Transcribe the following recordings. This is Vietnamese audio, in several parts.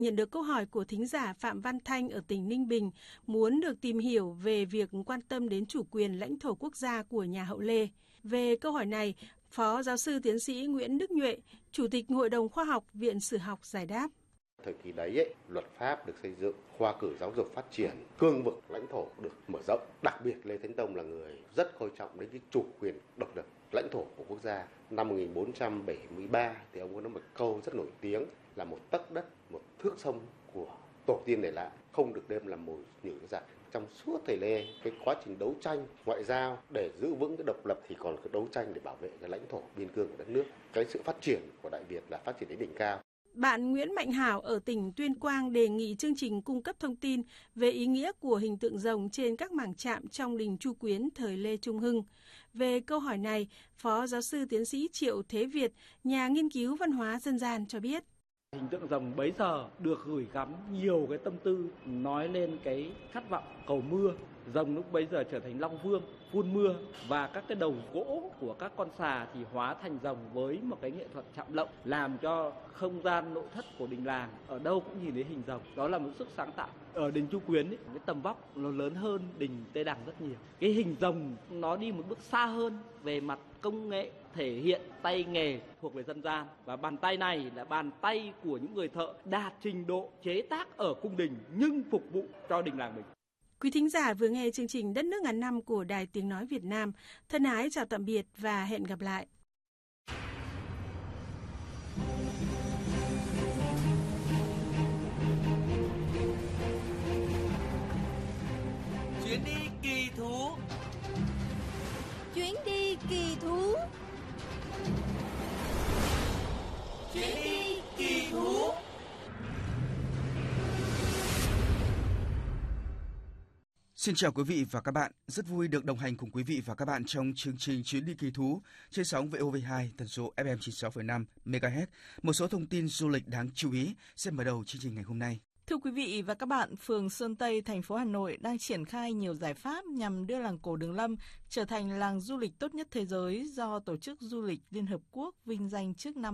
Nhận được câu hỏi của thính giả Phạm Văn Thanh ở tỉnh Ninh Bình muốn được tìm hiểu về việc quan tâm đến chủ quyền lãnh thổ quốc gia của nhà Hậu Lê. Về câu hỏi này, Phó Giáo sư Tiến sĩ Nguyễn Đức Nhuệ, Chủ tịch Hội đồng Khoa học Viện Sử học giải đáp. Thời kỳ đấy, luật pháp được xây dựng, khoa cử giáo dục phát triển, cương vực lãnh thổ được mở rộng. Đặc biệt Lê Thánh Tông là người rất coi trọng đến cái chủ quyền độc lập lãnh thổ của quốc gia. Năm 1473 thì ông có nói một câu rất nổi tiếng là một tấc đất, một thước sông của tổ tiên để lại, không được đem làm mồi nhử giặc. Trong suốt thời Lê, cái quá trình đấu tranh ngoại giao để giữ vững cái độc lập thì còn cái đấu tranh để bảo vệ cái lãnh thổ biên cương của đất nước. Cái sự phát triển của Đại Việt là phát triển đến đỉnh cao. Bạn Nguyễn Mạnh Hảo ở tỉnh Tuyên Quang đề nghị chương trình cung cấp thông tin về ý nghĩa của hình tượng rồng trên các mảng chạm trong đình Chu Quyến thời Lê Trung Hưng. Về câu hỏi này, Phó Giáo sư Tiến sĩ Triệu Thế Việt, nhà nghiên cứu văn hóa dân gian cho biết. Hình tượng rồng bấy giờ được gửi gắm nhiều cái tâm tư nói lên cái khát vọng cầu mưa. Rồng lúc bấy giờ trở thành Long Vương, phun mưa, và các cái đầu gỗ của các con xà thì hóa thành rồng với một cái nghệ thuật chạm lộng, làm cho không gian nội thất của đình làng ở đâu cũng nhìn thấy hình rồng. Đó là một sức sáng tạo. Ở đình Chu Quyến cái tầm vóc nó lớn hơn đình Tây Đằng rất nhiều. Cái hình rồng nó đi một bước xa hơn về mặt công nghệ, thể hiện tay nghề thuộc về dân gian, và bàn tay này là bàn tay của những người thợ đạt trình độ chế tác ở cung đình nhưng phục vụ cho đình làng mình. Quý thính giả vừa nghe chương trình Đất nước ngàn năm của Đài Tiếng nói Việt Nam. Thân ái chào tạm biệt và hẹn gặp lại. Chuyến đi kỳ thú. Chuyến đi kỳ thú. Chuyến đi kỳ thú. Xin chào quý vị và các bạn, rất vui được đồng hành cùng quý vị và các bạn trong chương trình Chuyến đi kỳ thú trên sóng VOV2 tần số FM 96,5 MHz. Một số thông tin du lịch đáng chú ý sẽ mở đầu chương trình ngày hôm nay. Thưa quý vị và các bạn, phường Sơn Tây, thành phố Hà Nội đang triển khai nhiều giải pháp nhằm đưa làng cổ Đường Lâm trở thành làng du lịch tốt nhất thế giới do Tổ chức Du lịch Liên Hợp Quốc vinh danh trước năm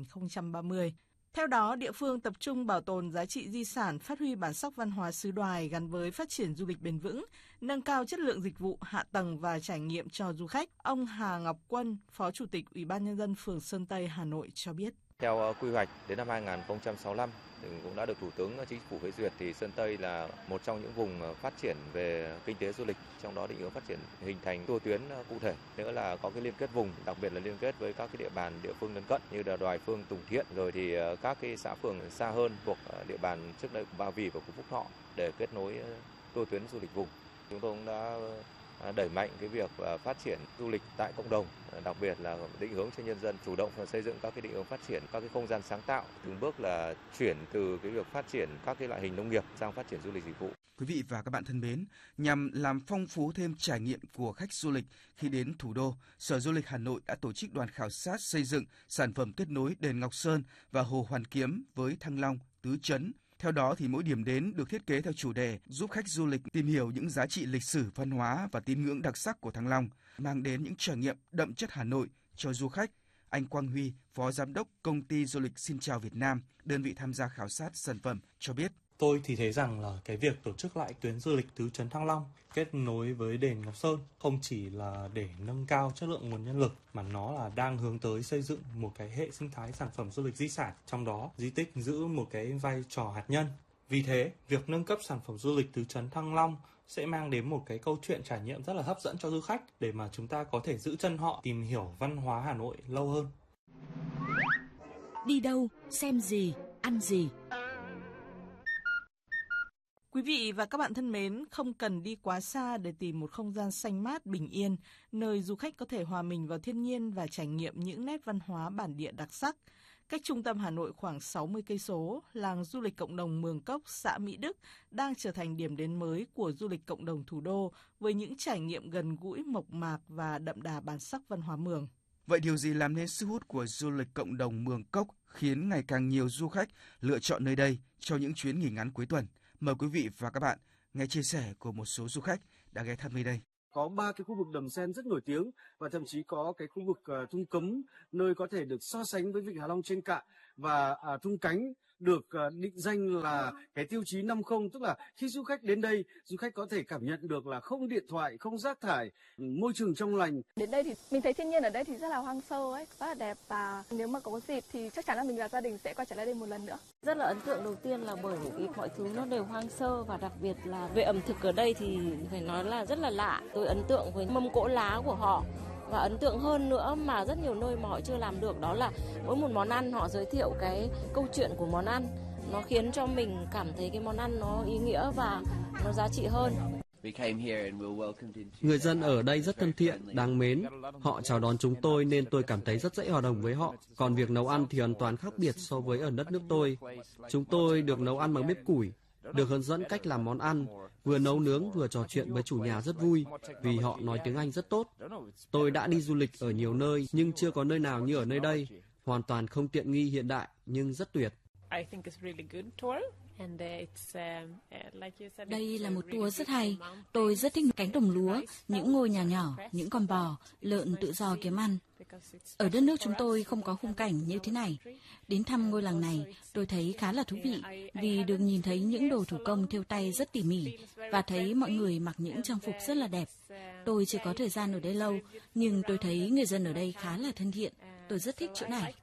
2030. Theo đó, địa phương tập trung bảo tồn giá trị di sản, phát huy bản sắc văn hóa xứ Đoài gắn với phát triển du lịch bền vững, nâng cao chất lượng dịch vụ, hạ tầng và trải nghiệm cho du khách. Ông Hà Ngọc Quân, Phó Chủ tịch Ủy ban Nhân dân phường Sơn Tây, Hà Nội cho biết. Theo quy hoạch đến năm 2065 thì cũng đã được Thủ tướng Chính phủ phê duyệt, thì Sơn Tây là một trong những vùng phát triển về kinh tế du lịch, trong đó định hướng phát triển hình thành tour tuyến cụ thể, nữa là có cái liên kết vùng, đặc biệt là liên kết với các cái địa bàn địa phương lân cận như là Đoài Phương, Tùng Thiện, rồi thì các cái xã phường xa hơn thuộc địa bàn trước đây Ba Vì và Phúc Thọ để kết nối tour tuyến du lịch vùng. Chúng tôi cũng đã đẩy mạnh cái việc phát triển du lịch tại cộng đồng, đặc biệt là định hướng cho nhân dân chủ động và xây dựng các cái định hướng phát triển các cái không gian sáng tạo, từng bước là chuyển từ cái việc phát triển các cái loại hình nông nghiệp sang phát triển du lịch dịch vụ. Quý vị và các bạn thân mến, nhằm làm phong phú thêm trải nghiệm của khách du lịch khi đến thủ đô, Sở Du lịch Hà Nội đã tổ chức đoàn khảo sát xây dựng sản phẩm kết nối đền Ngọc Sơn và Hồ Hoàn Kiếm với Thăng Long, Tứ Trấn. Theo đó thì mỗi điểm đến được thiết kế theo chủ đề giúp khách du lịch tìm hiểu những giá trị lịch sử, văn hóa và tín ngưỡng đặc sắc của Thăng Long, mang đến những trải nghiệm đậm chất Hà Nội cho du khách. Anh Quang Huy, Phó Giám đốc Công ty Du lịch Xin Chào Việt Nam, đơn vị tham gia khảo sát sản phẩm cho biết. Tôi thì thấy rằng là cái việc tổ chức lại tuyến du lịch Tứ Trấn Thăng Long kết nối với đền Ngọc Sơn không chỉ là để nâng cao chất lượng nguồn nhân lực, mà nó là đang hướng tới xây dựng một cái hệ sinh thái sản phẩm du lịch di sản, trong đó di tích giữ một cái vai trò hạt nhân. Vì thế, việc nâng cấp sản phẩm du lịch Tứ Trấn Thăng Long sẽ mang đến một cái câu chuyện trải nghiệm rất là hấp dẫn cho du khách để mà chúng ta có thể giữ chân họ tìm hiểu văn hóa Hà Nội lâu hơn. Đi đâu, xem gì, ăn gì. Quý vị và các bạn thân mến, không cần đi quá xa để tìm một không gian xanh mát, bình yên, nơi du khách có thể hòa mình vào thiên nhiên và trải nghiệm những nét văn hóa bản địa đặc sắc. Cách trung tâm Hà Nội khoảng 60 cây số, làng du lịch cộng đồng Mường Cốc, xã Mỹ Đức đang trở thành điểm đến mới của du lịch cộng đồng thủ đô với những trải nghiệm gần gũi, mộc mạc và đậm đà bản sắc văn hóa Mường. Vậy điều gì làm nên sức hút của du lịch cộng đồng Mường Cốc khiến ngày càng nhiều du khách lựa chọn nơi đây cho những chuyến nghỉ ngắn cuối tuần? Mời quý vị và các bạn nghe chia sẻ của một số du khách đã ghé thăm nơi đây. Có 3 cái khu vực đầm sen rất nổi tiếng và thậm chí có cái khu vực thung cấm, nơi có thể được so sánh với Vịnh Hạ Long trên cạn. và thung cánh được định danh là cái tiêu chí 50, tức là khi du khách đến đây, du khách có thể cảm nhận được là không điện thoại, không rác thải, môi trường trong lành. Đến đây thì mình thấy thiên nhiên ở đây thì rất là hoang sơ ấy, rất là đẹp, và nếu mà có dịp thì chắc chắn là mình và gia đình sẽ quay trở lại đây một lần nữa. Rất là ấn tượng đầu tiên là bởi vì mọi thứ nó đều hoang sơ, và đặc biệt là về ẩm thực ở đây thì phải nói là rất là lạ. Tôi ấn tượng với mâm cỗ lá của họ. Và ấn tượng hơn nữa mà rất nhiều nơi mà họ chưa làm được, đó là mỗi một món ăn họ giới thiệu cái câu chuyện của món ăn. Nó khiến cho mình cảm thấy cái món ăn nó ý nghĩa và nó giá trị hơn. Người dân ở đây rất thân thiện, đáng mến. Họ chào đón chúng tôi nên tôi cảm thấy rất dễ hòa đồng với họ. Còn việc nấu ăn thì hoàn toàn khác biệt so với ở đất nước tôi. Chúng tôi được nấu ăn bằng bếp củi, được hướng dẫn cách làm món ăn, vừa nấu nướng vừa trò chuyện với chủ nhà rất vui vì họ nói tiếng Anh rất tốt. Tôi đã đi du lịch ở nhiều nơi nhưng chưa có nơi nào như ở nơi đây. Hoàn toàn không tiện nghi hiện đại nhưng rất tuyệt. Đây là một tour rất hay. Tôi rất thích cánh đồng lúa, những ngôi nhà nhỏ, những con bò, lợn tự do kiếm ăn. Ở đất nước chúng tôi không có khung cảnh như thế này. Đến thăm ngôi làng này, tôi thấy khá là thú vị vì được nhìn thấy những đồ thủ công thêu tay rất tỉ mỉ và thấy mọi người mặc những trang phục rất là đẹp. Tôi chưa có thời gian ở đây lâu, nhưng tôi thấy người dân ở đây khá là thân thiện. Tôi rất thích chỗ này.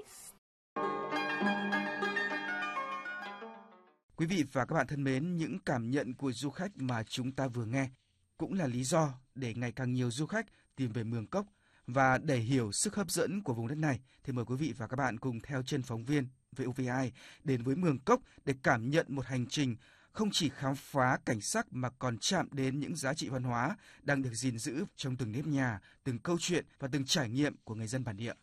Quý vị và các bạn thân mến, những cảm nhận của du khách mà chúng ta vừa nghe cũng là lý do để ngày càng nhiều du khách tìm về Mường Cốc. Và để hiểu sức hấp dẫn của vùng đất này thì mời quý vị và các bạn cùng theo chân phóng viên VOV2 đến với Mường Cốc để cảm nhận một hành trình không chỉ khám phá cảnh sắc mà còn chạm đến những giá trị văn hóa đang được gìn giữ trong từng nếp nhà, từng câu chuyện và từng trải nghiệm của người dân bản địa.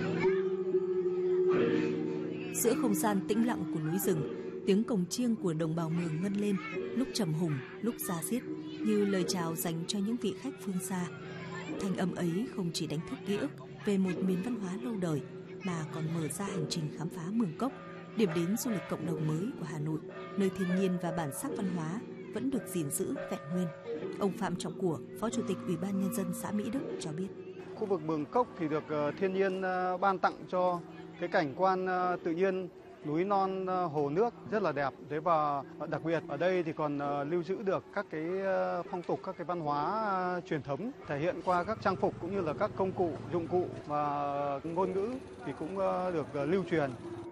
Giữa không gian tĩnh lặng của núi rừng, tiếng cồng chiêng của đồng bào Mường ngân lên, lúc trầm hùng, lúc da diết, như lời chào dành cho những vị khách phương xa. Thanh âm ấy không chỉ đánh thức ký ức về một miền văn hóa lâu đời, mà còn mở ra hành trình khám phá Mường Cốc, điểm đến du lịch cộng đồng mới của Hà Nội, nơi thiên nhiên và bản sắc văn hóa vẫn được gìn giữ vẹn nguyên. Ông Phạm Trọng Của, Phó Chủ tịch Ủy ban Nhân dân xã Mỹ Đức cho biết. Khu vực Mường Cốc thì được thiên nhiên ban tặng cho cái cảnh quan tự nhiên, núi non hồ nước rất là đẹp. Thế và đặc biệt ở đây thì còn lưu giữ được các cái phong tục, các cái văn hóa truyền thống thể hiện qua các trang phục cũng như là các công cụ, dụng cụ và ngôn ngữ thì cũng được lưu truyền.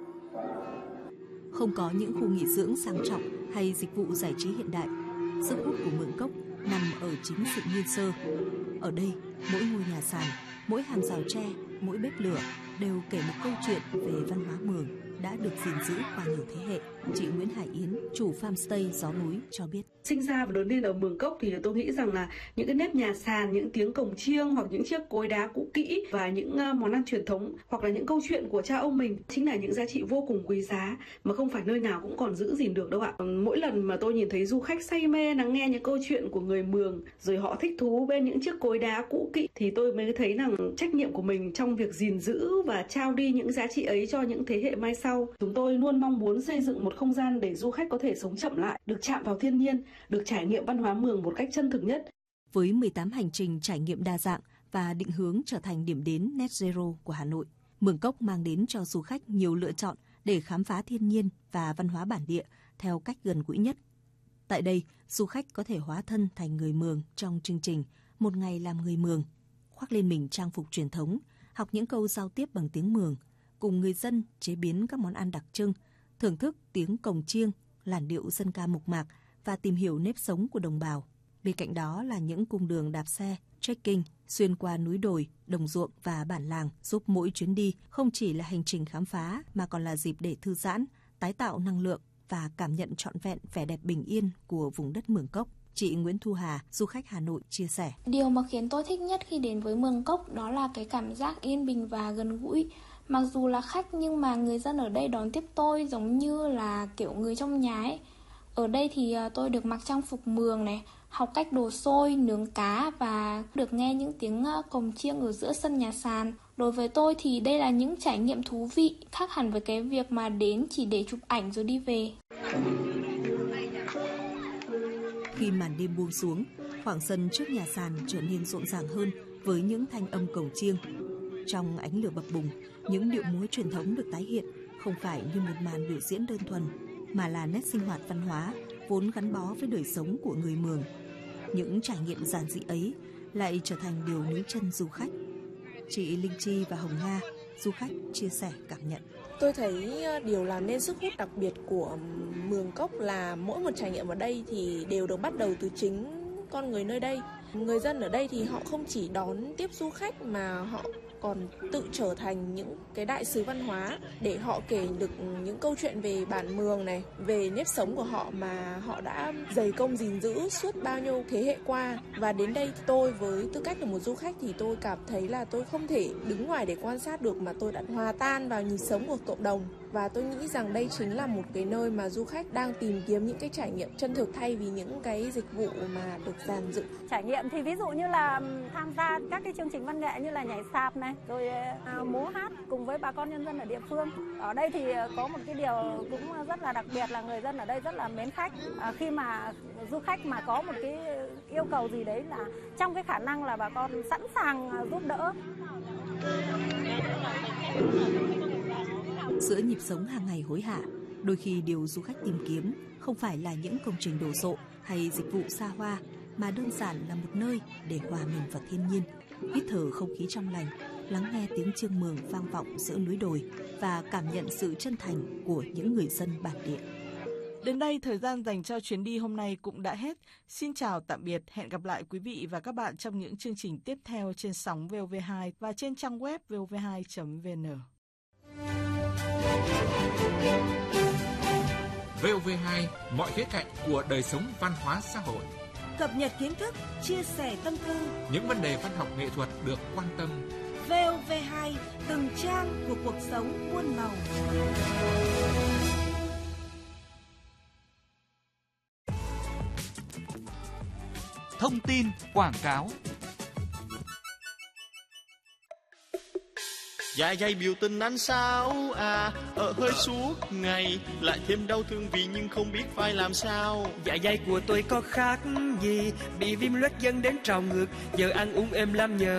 Không có những khu nghỉ dưỡng sang trọng hay dịch vụ giải trí hiện đại, sức hút của Mường Cốc nằm ở chính sự nguyên sơ. Ở đây, mỗi ngôi nhà sàn, mỗi hàng rào tre, mỗi bếp lửa đều kể một câu chuyện về văn hóa Mường đã được gìn giữ qua nhiều thế hệ. Chị Nguyễn Hải Yến, chủ farmstay Gió Núi cho biết. Sinh ra và lớn lên ở Mường Cốc thì tôi nghĩ rằng là những cái nếp nhà sàn, những tiếng cồng chiêng hoặc những chiếc cối đá cũ kỹ và những món ăn truyền thống hoặc là những câu chuyện của cha ông mình chính là những giá trị vô cùng quý giá mà không phải nơi nào cũng còn giữ gìn được đâu ạ. Mỗi lần mà tôi nhìn thấy du khách say mê lắng nghe những câu chuyện của người Mường rồi họ thích thú bên những chiếc cối đá cũ kỹ thì tôi mới thấy rằng trách nhiệm của mình trong việc gìn giữ và trao đi những giá trị ấy cho những thế hệ mai sau. Chúng tôi luôn mong muốn xây dựng một không gian để du khách có thể sống chậm lại, được chạm vào thiên nhiên, được trải nghiệm văn hóa Mường một cách chân thực nhất. Với 18 hành trình trải nghiệm đa dạng và định hướng trở thành điểm đến net zero của Hà Nội, Mường Cốc mang đến cho du khách nhiều lựa chọn để khám phá thiên nhiên và văn hóa bản địa theo cách gần gũi nhất. Tại đây, du khách có thể hóa thân thành người Mường trong chương trình Một ngày làm người Mường, khoác lên mình trang phục truyền thống, học những câu giao tiếp bằng tiếng Mường, cùng người dân chế biến các món ăn đặc trưng, thưởng thức tiếng cồng chiêng, làn điệu dân ca mộc mạc và tìm hiểu nếp sống của đồng bào. Bên cạnh đó là những cung đường đạp xe, trekking xuyên qua núi đồi, đồng ruộng và bản làng, giúp mỗi chuyến đi không chỉ là hành trình khám phá mà còn là dịp để thư giãn, tái tạo năng lượng và cảm nhận trọn vẹn vẻ đẹp bình yên của vùng đất Mường Cốc. Chị Nguyễn Thu Hà, du khách Hà Nội chia sẻ. Điều mà khiến tôi thích nhất khi đến với Mường Cốc đó là cái cảm giác yên bình và gần gũi. Mặc dù là khách nhưng mà người dân ở đây đón tiếp tôi giống như là kiểu người trong nhà ấy. Ở đây thì tôi được mặc trang phục Mường này, học cách đồ xôi, nướng cá và được nghe những tiếng cồng chiêng ở giữa sân nhà sàn. Đối với tôi thì đây là những trải nghiệm thú vị, khác hẳn với cái việc mà đến chỉ để chụp ảnh rồi đi về. Khi màn đêm buông xuống, khoảng sân trước nhà sàn trở nên rộn ràng hơn với những thanh âm cồng chiêng. Trong ánh lửa bập bùng, những điệu múa truyền thống được tái hiện, không phải như một màn biểu diễn đơn thuần, mà là nét sinh hoạt văn hóa vốn gắn bó với đời sống của người Mường. Những trải nghiệm giản dị ấy lại trở thành điều níu chân du khách. Chị Linh Chi và Hồng Nga, du khách, chia sẻ cảm nhận. Tôi thấy điều làm nên sức hút đặc biệt của Mường Cốc là mỗi một trải nghiệm ở đây thì đều được bắt đầu từ chính con người nơi đây. Người dân ở đây thì họ không chỉ đón tiếp du khách mà họ còn tự trở thành những cái đại sứ văn hóa để họ kể được những câu chuyện về bản Mường này, về nếp sống của họ mà họ đã dày công gìn giữ suốt bao nhiêu thế hệ qua. Và đến đây tôi với tư cách là một du khách thì tôi cảm thấy là tôi không thể đứng ngoài để quan sát được mà tôi đã hòa tan vào nhịp sống của cộng đồng. Và tôi nghĩ rằng đây chính là một cái nơi mà du khách đang tìm kiếm những cái trải nghiệm chân thực thay vì những cái dịch vụ mà được dàn dựng. Trải nghiệm thì ví dụ như là tham gia các cái chương trình văn nghệ như là nhảy sạp này, rồi múa hát cùng với bà con nhân dân ở địa phương. Ở đây thì có một cái điều cũng rất là đặc biệt là người dân ở đây rất là mến khách. Khi mà du khách mà có một cái yêu cầu gì đấy là trong cái khả năng là bà con sẵn sàng giúp đỡ. Giữa nhịp sống hàng ngày hối hả, đôi khi điều du khách tìm kiếm không phải là những công trình đồ sộ hay dịch vụ xa hoa, mà đơn giản là một nơi để hòa mình vào thiên nhiên, hít thở không khí trong lành, lắng nghe tiếng chiêng Mường vang vọng giữa núi đồi và cảm nhận sự chân thành của những người dân bản địa. Đến đây, thời gian dành cho chuyến đi hôm nay cũng đã hết. Xin chào tạm biệt, hẹn gặp lại quý vị và các bạn trong những chương trình tiếp theo trên sóng VOV2 và trên trang web vov2.vn. VOV2, mọi khía cạnh của đời sống văn hóa xã hội. Cập nhật kiến thức, chia sẻ tâm tư. Những vấn đề văn học nghệ thuật được quan tâm. VOV2, từng trang của cuộc sống muôn màu. Thông tin, quảng cáo. Dạ dày biểu tình ăn sao à, ở hơi suốt ngày, lại thêm đau thương vì nhưng không biết phải làm sao. Dạ dày của tôi có khác gì, bị viêm loét dẫn đến trào ngược, giờ ăn uống êm lắm nhờ